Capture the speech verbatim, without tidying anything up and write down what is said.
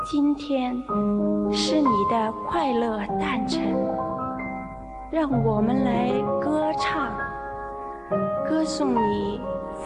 今天是你的快乐诞辰，让我们来歌唱，歌颂你